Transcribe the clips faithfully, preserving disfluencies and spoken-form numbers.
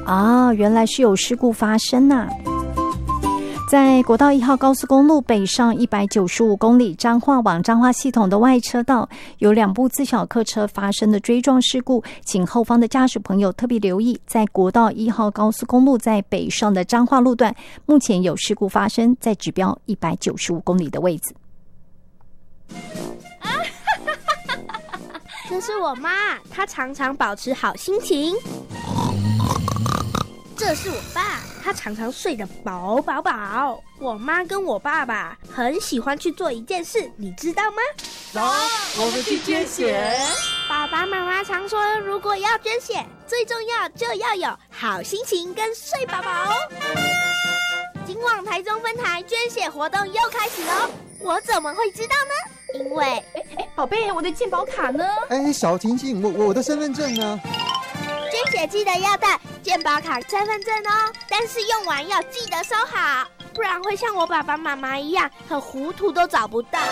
啊，原来是有事故发生啊。在国道一号高速公路北上一百九十五公里彰化往彰化系统的外车道，有两部自小客车发生的追撞事故，请后方的驾驶朋友特别留意，在国道一号高速公路在北上的彰化路段，目前有事故发生在指标一百九十五公里的位置。 这是我妈，她常常保持好心情。这是我爸，他常常睡得饱饱饱。我妈跟我爸爸很喜欢去做一件事，你知道吗？ 走，我们去捐血。 爸爸妈妈常说，如果要捐血，最重要就要有好心情跟睡饱饱哦。今晚台中分台捐血活动又开始喽，我怎么会知道呢？因为，哎哎，宝贝，我的健保卡呢？ 哎，小婷婷，我我的身份证呢？ 捐血记得要带健保卡、身份证哦，但是用完要记得收好，不然会像我爸爸妈妈一样很糊涂都找不到。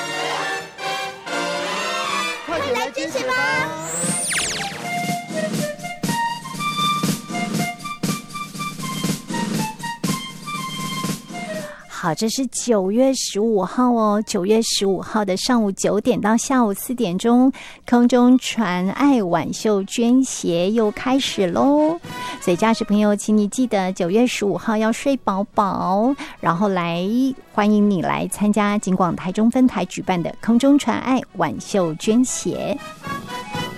快点来捐血吧！ 好，这是九月十五号哦，九月十五号的上午九点到下午四点钟，空中传爱晚秀捐血又开始喽。所以驾驶朋友，请你记得九月十五号要睡饱饱，然后来欢迎你来参加警广台中分台举办的空中传爱晚秀捐血。